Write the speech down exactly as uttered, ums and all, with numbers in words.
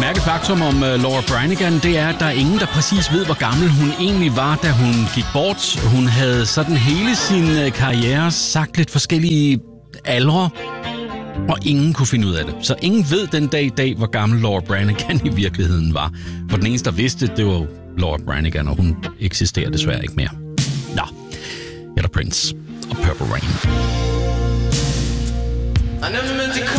mærkeligt faktum om uh, Laura Branigan, det er, at der er ingen, der præcis ved, hvor gammel hun egentlig var, da hun gik bort. Hun havde sådan hele sin uh, karriere sagt lidt forskellige aldre, og ingen kunne finde ud af det. Så ingen ved den dag i dag, hvor gammel Laura Branigan i virkeligheden var. For den eneste, der vidste, det var Laura Branigan, og hun eksisterer desværre ikke mere. Nå, her er der Prince og Purple Rain.